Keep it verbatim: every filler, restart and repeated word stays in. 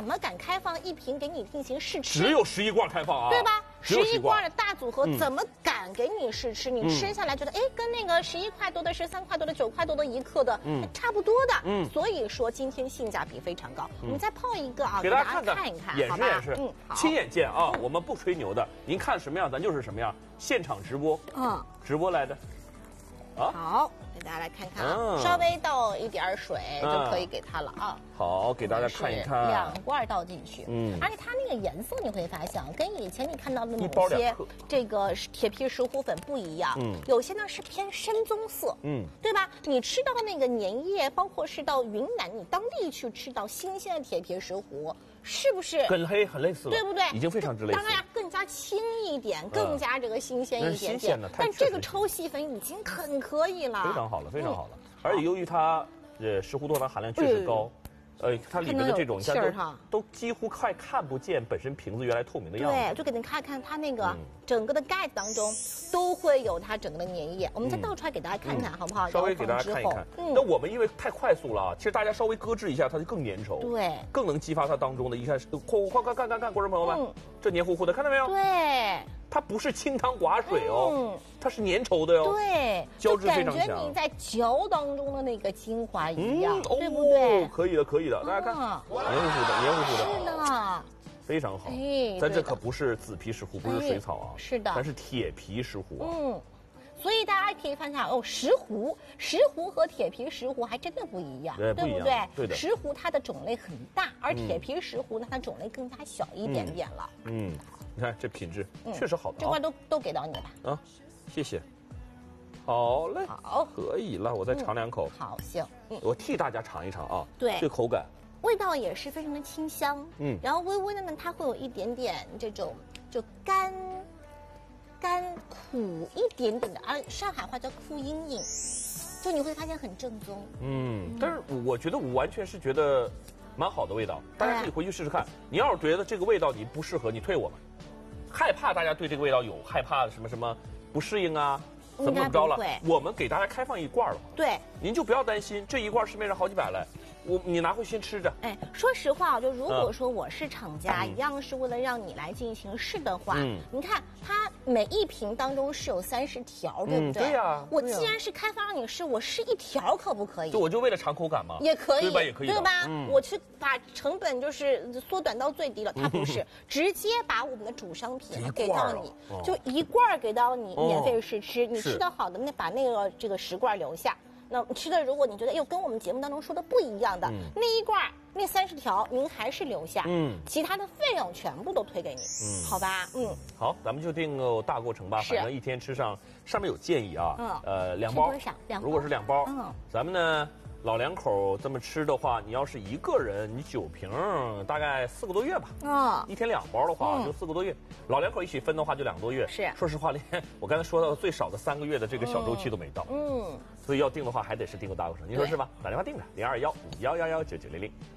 么敢开放一瓶给你进行试吃？ 只有十一罐开放啊， 对吧？十一罐的大组合， 嗯、 怎么敢给你试吃？你吃下来觉得，哎、嗯，跟那个十一块多的、十三块多的、九块多的一克的，嗯，差不多的。嗯，所以说今天性价比非常高。嗯、我们再泡一个啊， 给大家看看， 看一看， 演示演示， 嗯，好， 亲眼见啊，嗯、我们不吹牛的，您看什么样，咱就是什么样。现场直播，嗯，直播来的。 啊，好，给大家来看看啊，嗯、稍微倒一点水就可以给它了啊。 好，给大家看一看， 两罐倒进去，嗯，而且它那个颜色你会发现，跟以前你看到的某些这个铁皮石斛粉不一样，嗯，有些呢是偏深棕色，嗯，对吧？你吃到的那个粘液，包括是到云南你当地去吃到新鲜的铁皮石斛。是不是跟黑很类似了？ 对不对？ 已经非常之类似。 当然更加轻一点，嗯、更加这个新鲜一点点。 嗯、 但这个抽细粉已经很可以了， 非常好了，非常好了。嗯、而且由于它呃石斛多糖含量确实高。嗯呃，它里面的这种像都都几乎快看不见本身瓶子原来透明的样子。 对，就给您看看它那个整个的盖子当中都会有它整个的粘液。我们再倒出来给大家看看，好不好？ 稍微给大家看一看。那我们因为太快速了啊，其实大家稍微搁置一下，它就更粘稠。 对，更能激发它当中的一看，快快看看看，观众朋友们，这黏糊糊的，看到没有？ 对。 它不是清汤寡水哦，嗯、它是粘稠的哟。 对， 胶质非常强， 感觉你在嚼当中的那个精华一样， 嗯、 对不对？ 哦，可以的，可以的，大家看，黏糊糊的，黏糊糊的， 是的， 非常好。哎，咱这可不是紫皮石斛，不是水草啊， 是的， 咱是铁皮石斛啊。 嗯。所以大家可以看一下哦，石斛，石斛和铁皮石斛还真的不一样， 对， 对不对？ 对的。 石斛它的种类很大，而铁皮石斛呢，它种类更加小一点点了。 嗯，你看这品质确实好的。 这块都都给到你了啊，谢谢。好嘞， 好， 可以了，我再尝两口。 好，行， 嗯，我替大家尝一尝啊。 对， 这口感， 味道也是非常的清香。嗯，然后微微的呢，它会有一点点这种就干。甘苦一点点的，而上海话叫苦阴阴，就你会发现很正宗。 嗯，但是我觉得我完全是觉得蛮好的味道，大家可以回去试试看。你要是觉得这个味道你不适合，你退我们。害怕大家对这个味道有害怕什么什么不适应啊，怎么怎么着了？我们给大家开放一罐了。 对， 您就不要担心，这一罐市面上好几百来。我你拿回先吃着。 哎，说实话，就如果说我是厂家，嗯、一样是为了让你来进行试的话，嗯、你看它每一瓶当中是有三十条，对不对？ 嗯、对呀、啊。 我既然是开放让你试，我试一条可不可以？ 就我就为了尝口感嘛。 也可以， 对吧？也可以， 对吧？ 嗯、 我去把成本就是缩短到最低了，它不是直接把我们的主商品给到你， 哦、 就一罐给到你，免费试吃。哦、你吃的好的，那把那个这个十罐留下。那吃的，如果你觉得哟跟我们节目当中说的不一样的，嗯、那一罐那三十条您还是留下，嗯，其他的费用全部都退给你，嗯，好吧，嗯， 好，咱们就定个大过程吧，反正一天吃上，上面有建议啊，嗯，呃，两包， 两包， 如果是两包，嗯，咱们呢老两口这么吃的话，你要是一个人，你九瓶大概四个多月吧，啊、哦，一天两包的话、嗯、就四个多月，老两口一起分的话就两个多月， 是， 说实话，连我刚才说到最少的三个月的这个小周期都没到，嗯，所以要定的话还得是定个大过程，你说是吧？打电话定着零二幺五幺幺幺九九零零。